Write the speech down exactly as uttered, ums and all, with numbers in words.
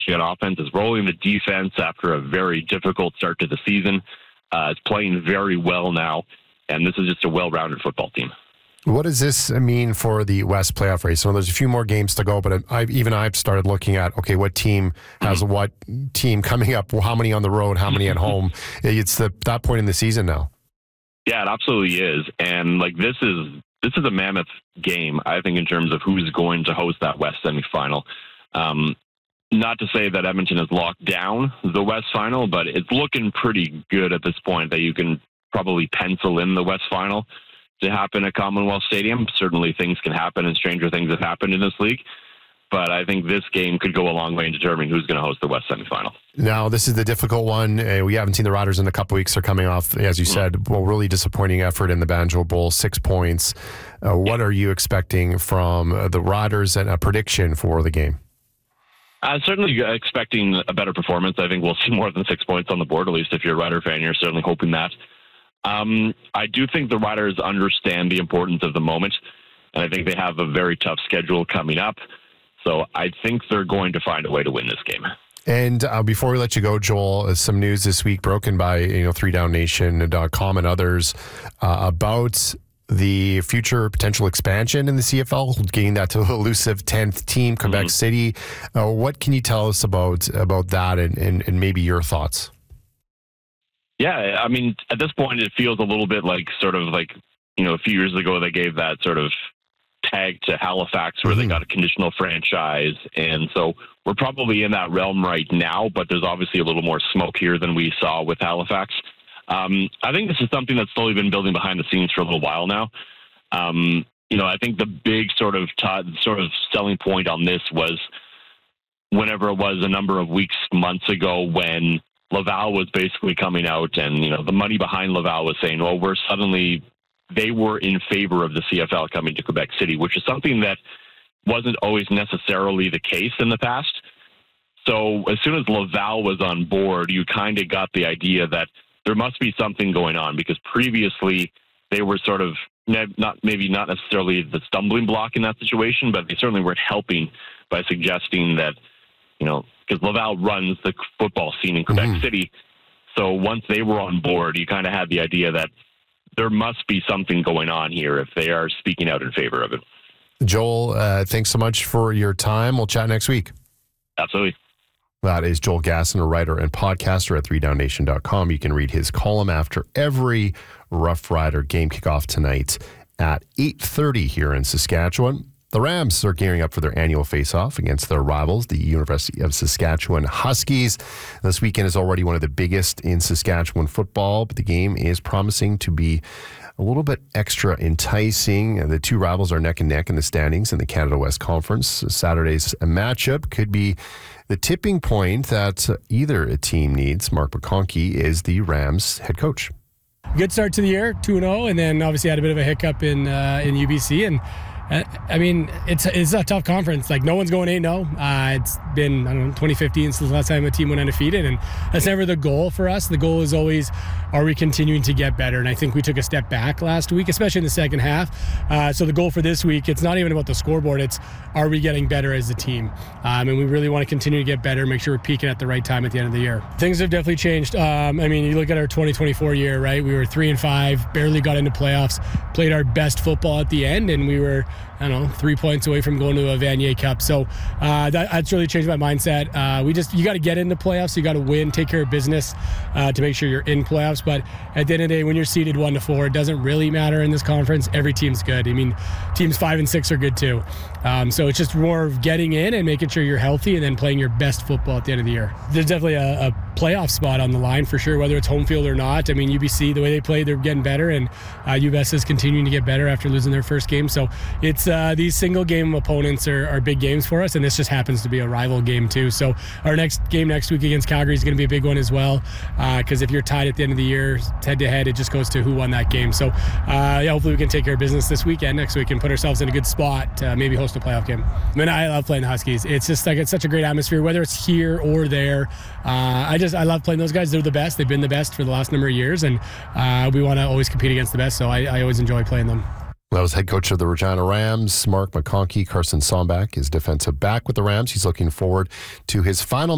That offense is rolling. The defense, after a very difficult start to the season, uh, is playing very well now. And this is just a well-rounded football team. What does this mean for the West playoff race? So there's a few more games to go, but I've, even I've started looking at, okay, what team has mm-hmm. what team coming up, how many on the road, how many at home. It's the, that point in the season now. Yeah, it absolutely is. And like this is this is a mammoth game, I think, in terms of who's going to host that West semifinal. Um, not to say that Edmonton has locked down the West final, but it's looking pretty good at this point that you can probably pencil in the West final to happen at Commonwealth Stadium. Certainly things can happen, and stranger things have happened in this league. But I think this game could go a long way in determining who's going to host the West semifinal. Now, this is the difficult one. Uh, we haven't seen the Riders in a couple weeks. They're coming off, as you mm-hmm. said, well, really disappointing effort in the Banjo Bowl, six points. Uh, what yeah. are you expecting from uh, the Riders, and a prediction for the game? Uh, certainly expecting a better performance. I think we'll see more than six points on the board, at least if you're a Rider fan, you're certainly hoping that. Um, I do think the Riders understand the importance of the moment, and I think they have a very tough schedule coming up. So I think they're going to find a way to win this game. And uh, before we let you go, Joel, uh, some news this week broken by you know three down nation dot com and others uh, about the future potential expansion in the C F L, getting that to elusive tenth team, Quebec mm-hmm. City. Uh, what can you tell us about about that, and, and, and maybe your thoughts? Yeah, I mean, at this point, it feels a little bit like sort of like, you know, a few years ago, they gave that sort of tag to Halifax where mm-hmm. they got a conditional franchise. And so we're probably in that realm right now, but there's obviously a little more smoke here than we saw with Halifax. Um, I think this is something that's slowly been building behind the scenes for a little while now. Um, you know, I think the big sort of t- sort of selling point on this was whenever it was a number of weeks, months ago, when Laval was basically coming out, and, you know, the money behind Laval was saying, well, we're suddenly, they were in favor of the C F L coming to Quebec City, which is something that wasn't always necessarily the case in the past. So as soon as Laval was on board, you kind of got the idea that there must be something going on, because previously they were sort of not, maybe not necessarily the stumbling block in that situation, but they certainly weren't helping by suggesting that, you know, because Laval runs the football scene in Quebec mm-hmm. City. So once they were on board, you kind of had the idea that there must be something going on here if they are speaking out in favor of it. Joel, uh, thanks so much for your time. We'll chat next week. Absolutely. That is Joel Gasson, a writer and podcaster at three down nation dot com. You can read his column after every Rough Rider game. Kickoff tonight at eight thirty here in Saskatchewan. The Rams are gearing up for their annual face-off against their rivals, the University of Saskatchewan Huskies. This weekend is already one of the biggest in Saskatchewan football, but the game is promising to be a little bit extra enticing. The two rivals are neck and neck in the standings in the Canada West Conference. Saturday's matchup could be the tipping point that either team needs. Mark McConkey is the Rams head coach. Good start to the year, two and oh, and then obviously had a bit of a hiccup in uh, in U B C, and I mean, it's it's a tough conference. Like, no one's going eight and oh. Uh, it's been, I don't know, twenty fifteen since the last time a team went undefeated, and that's never the goal for us. The goal is always, are we continuing to get better? And I think we took a step back last week, especially in the second half. Uh, so the goal for this week, it's not even about the scoreboard. It's, are we getting better as a team? Um, and we really want to continue to get better, make sure we're peaking at the right time at the end of the year. Things have definitely changed. Um, I mean, you look at our twenty twenty-four year, right? We were three and five, barely got into playoffs, played our best football at the end, and we were, I don't know, three points away from going to a Vanier Cup. So uh, that, that's really changed my mindset. Uh, we just, you got to get into playoffs. You got to win, take care of business uh, to make sure you're in playoffs. But at the end of the day, when you're seeded one to four, it doesn't really matter in this conference. Every team's good. I mean, teams five and six are good too. Um, so it's just more of getting in and making sure you're healthy and then playing your best football at the end of the year. There's definitely a, a playoff spot on the line for sure, whether it's home field or not. I mean, U B C, the way they play, they're getting better, and uh, U S is continuing to get better after losing their first game. So it's uh, these single game opponents are, are big games for us, and this just happens to be a rival game too. So our next game next week against Calgary is going to be a big one as well, because uh, if you're tied at the end of the year head to head, it just goes to who won that game. So uh, yeah, hopefully we can take care of business this weekend, next week, and put ourselves in a good spot to maybe host a playoff game. I mean, I love playing the Huskies. It's just like, it's such a great atmosphere, whether it's here or there. Uh, I just I love playing those guys. They're the best. They've been the best for the last number of years, and uh, we want to always compete against the best. So I, I always enjoy playing them. That was head coach of the Regina Rams, Mark McConkey. Carson Sombach is defensive back with the Rams. He's looking forward to his final